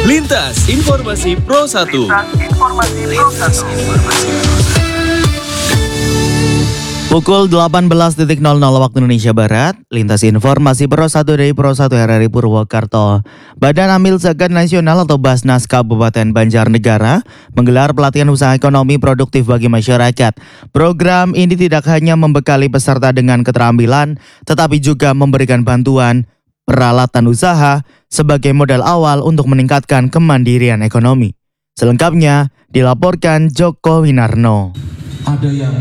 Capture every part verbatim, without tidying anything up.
Lintas Informasi Pro satu. Lintas Informasi Pro satu. Pukul delapan belas waktu Indonesia Barat, Lintas Informasi Pro satu dari Pro satu R R I Purwokerto. Badan Amil Zakat Nasional atau Basnas Kabupaten Banjarnegara menggelar pelatihan usaha ekonomi produktif bagi masyarakat. Program ini tidak hanya membekali peserta dengan keterampilan, tetapi juga memberikan bantuan peralatan usaha sebagai modal awal untuk meningkatkan kemandirian ekonomi. Selengkapnya dilaporkan Joko Winarno. Ada yang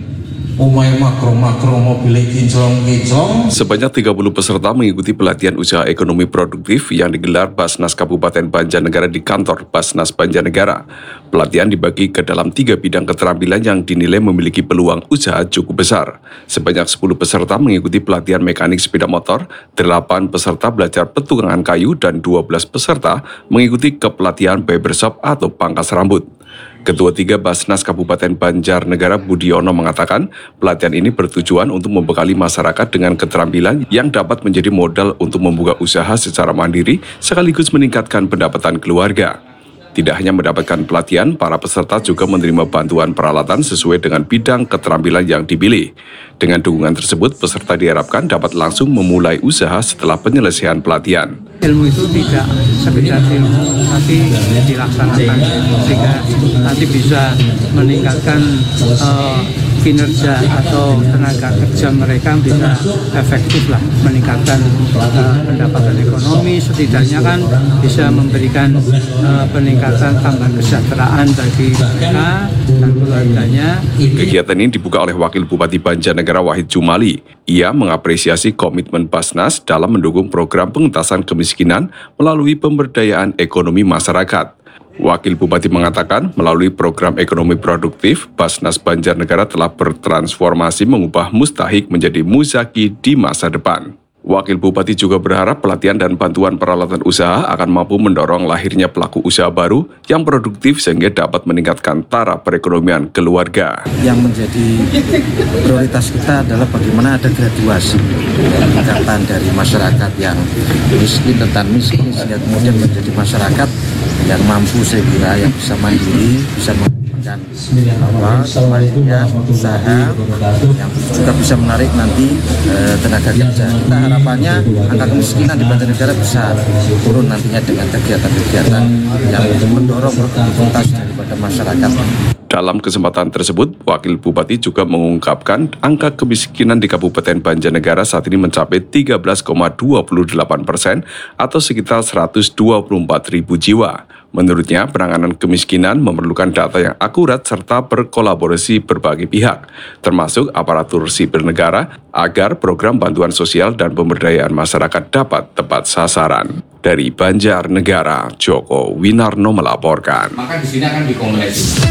umay makro-makro mobil kinclong-kinclong. Sebanyak tiga puluh peserta mengikuti pelatihan usaha ekonomi produktif yang digelar Basnas Kabupaten Banjarnegara di kantor Basnas Banjarnegara. Pelatihan dibagi ke dalam tiga bidang keterampilan yang dinilai memiliki peluang usaha cukup besar. Sebanyak sepuluh peserta mengikuti pelatihan mekanik sepeda motor, delapan peserta belajar petukangan kayu, dan dua belas peserta mengikuti kepelatihan barbershop atau pangkas rambut. Ketua tiga Basnas Kabupaten Banjarnegara Budiono mengatakan pelatihan ini bertujuan untuk membekali masyarakat dengan keterampilan yang dapat menjadi modal untuk membuka usaha secara mandiri sekaligus meningkatkan pendapatan keluarga. Tidak hanya mendapatkan pelatihan, para peserta juga menerima bantuan peralatan sesuai dengan bidang keterampilan yang dipilih. Dengan dukungan tersebut, peserta diharapkan dapat langsung memulai usaha setelah penyelesaian pelatihan. Ilmu itu tidak sekedar ilmu, tapi dilaksanakan sehingga nanti bisa meningkatkan uh, kinerja atau tenaga kerja mereka bisa efektif lah, meningkatkan uh, pendapatan ekonomi, setidaknya kan bisa memberikan uh, peningkatan tambahan kesejahteraan bagi mereka dan keluarganya. Kegiatan ini dibuka oleh Wakil Bupati Banjarnegara Wahid Jumali. Ia mengapresiasi komitmen Basnas dalam mendukung program pengentasan kemiskinan melalui pemberdayaan ekonomi masyarakat. Wakil Bupati mengatakan melalui program ekonomi produktif, Basnas Banjarnegara telah bertransformasi mengubah mustahik menjadi muzaki di masa depan. Wakil Bupati juga berharap pelatihan dan bantuan peralatan usaha akan mampu mendorong lahirnya pelaku usaha baru yang produktif sehingga dapat meningkatkan taraf perekonomian keluarga. Yang menjadi prioritas kita adalah bagaimana ada graduasi peningkatan dari masyarakat yang miskin tentang miskin sehingga kemudian menjadi masyarakat yang mampu, saya kira, yang bisa mandiri, bisa memberikan apa, kemandirian usaha yang juga bisa menarik nanti eh, tenaga kerja. Kita harapannya angka kemiskinan di Banjarnegara bisa turun nantinya dengan kegiatan-kegiatan yang mendorong produktivitas daripada masyarakat. Dalam kesempatan tersebut, Wakil Bupati juga mengungkapkan angka kemiskinan di Kabupaten Banjarnegara saat ini mencapai tiga belas koma dua delapan persen atau sekitar seratus dua puluh empat ribu jiwa. Menurutnya, penanganan kemiskinan memerlukan data yang akurat serta berkolaborasi berbagai pihak, termasuk aparatur sipil negara, agar program bantuan sosial dan pemberdayaan masyarakat dapat tepat sasaran. Dari Banjarnegara, Joko Winarno melaporkan. Maka di sini akan dikomunikasi.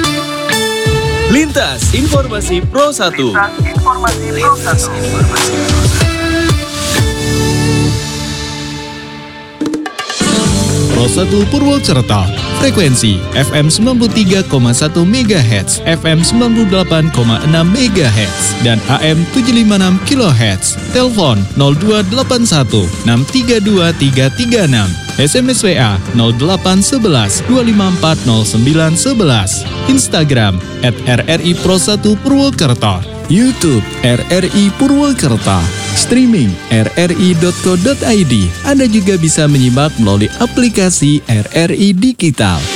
Lintas Informasi Pro satu. Lintas Informasi Pro satu. Pro satu Purwokerto, frekuensi F M sembilan puluh tiga koma satu megahertz, F M sembilan puluh delapan koma enam megahertz, dan A M tujuh ratus lima puluh enam kilohertz. Telepon nol dua delapan satu enam tiga dua tiga tiga enam. S M S W A nol delapan satu satu dua lima empat nol sembilan satu satu. Instagram at R R I Pro satu Purwokerto. YouTube R R I Purwokerto. Streaming r r i dot co dot i d. Anda juga bisa menyimak melalui aplikasi R R I Digital.